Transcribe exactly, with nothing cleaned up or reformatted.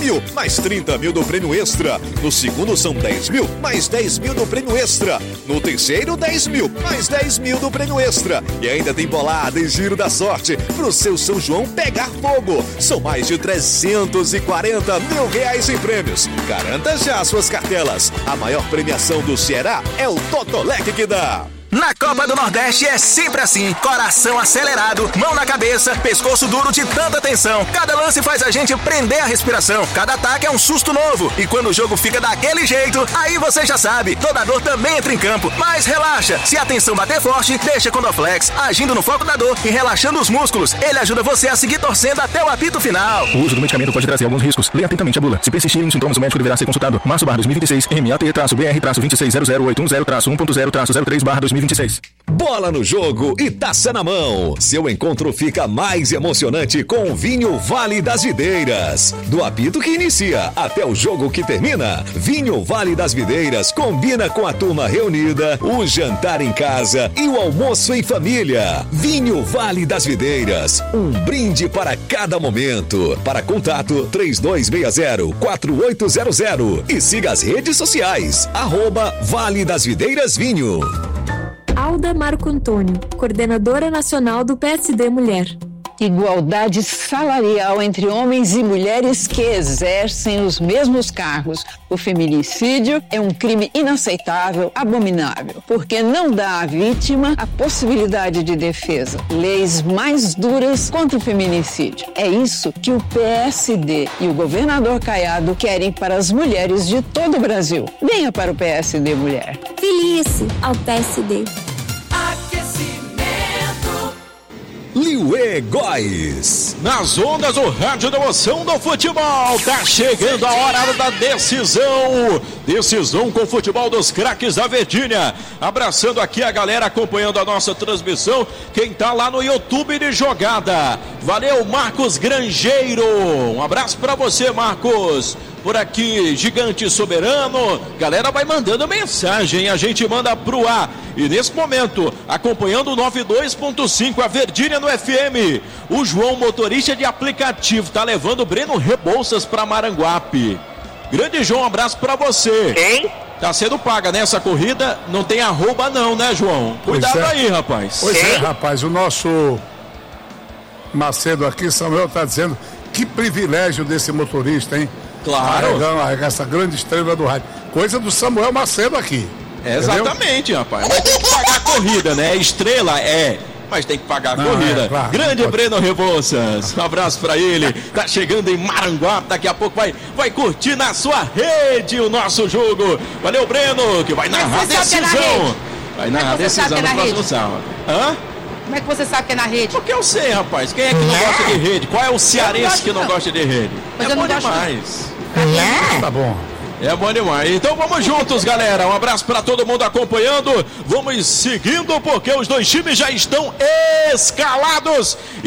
mil, mais trinta mil do prêmio extra. No segundo são dez mil, mais dez mil do prêmio extra. No terceiro, dez mil, mais dez mil do prêmio extra. E ainda tem bolada e giro da sorte pro seu São João pegar fogo. São mais de trezentos e quarenta mil reais em prêmios. Garanta já suas cartelas. A maior premiação do Ceará é o Totolec que dá. Na Copa do Nordeste é sempre assim, coração acelerado, mão na cabeça, pescoço duro de tanta tensão. Cada lance faz a gente prender a respiração, cada ataque é um susto novo. E quando o jogo fica daquele jeito, aí você já sabe, toda dor também entra em campo. Mas relaxa, se a tensão bater forte, deixa com o Dorflex, agindo no foco da dor e relaxando os músculos. Ele ajuda você a seguir torcendo até o apito final. O uso do medicamento pode trazer alguns riscos. Leia atentamente a bula. Se persistirem os sintomas, o médico deverá ser consultado. Março barra dois mil e vinte e seis, M A T B R vinte e seis zero zero oito um zero um ponto zero zero três barra dois mil e vinte e seis. Bola no jogo e taça na mão. Seu encontro fica mais emocionante com o Vinho Vale das Videiras. Do apito que inicia até o jogo que termina, Vinho Vale das Videiras combina com a turma reunida, o jantar em casa e o almoço em família. Vinho Vale das Videiras, um brinde para cada momento. Para contato três dois seis zero quatro oito zero zero e siga as redes sociais, arroba Vale das Videiras Vinho. Alda Marco Antônio, coordenadora nacional do P S D Mulher. Igualdade salarial entre homens e mulheres que exercem os mesmos cargos. O feminicídio é um crime inaceitável, abominável, porque não dá à vítima a possibilidade de defesa. Leis mais duras contra o feminicídio. É isso que o P S D e o governador Caiado querem para as mulheres de todo o Brasil. Venha para o P S D Mulher. Filie-se ao P S D. Liuê Góes. Nas ondas do rádio da emoção do futebol, tá chegando a hora da decisão. Decisão com o futebol dos craques da Verdinha. Abraçando aqui a galera acompanhando a nossa transmissão. Quem tá lá no YouTube de jogada. Valeu, Marcos Grangeiro. Um abraço pra você, Marcos. Por aqui, Gigante Soberano, galera vai mandando mensagem, a gente manda pro ar. E nesse momento, acompanhando o noventa e dois ponto cinco, a Verdinha no F M, o João, motorista de aplicativo, tá levando o Breno Rebouças pra Maranguape. Grande João, um abraço pra você. Quem? Tá sendo paga nessa corrida, não tem arroba não, né, João? Cuidado é. aí, rapaz. Pois Quem? é, rapaz, o nosso Macedo aqui, Samuel, tá dizendo que privilégio desse motorista, hein? Claro. Carregando essa grande estrela do rádio. Coisa do Samuel Macedo aqui. É exatamente, rapaz. Mas tem que pagar a corrida, né? Estrela é, mas tem que pagar a Não, corrida. É, claro, Grande Breno Rebouças. Um abraço pra ele. Tá chegando em Maranguape. Daqui a pouco vai, vai curtir na sua rede o nosso jogo. Valeu, Breno, que vai narrar a decisão. Vai narrar a decisão no próximo sábado. Hã? Como é que você sabe que é na rede? Porque eu sei, rapaz. Quem é que não é? gosta de rede? Qual é o cearense que não, não gosta de rede? Mas é eu bom não demais. É? Tá bom. É bom demais. Então vamos juntos, galera. Um abraço para todo mundo acompanhando. Vamos seguindo porque os dois times já estão escalados.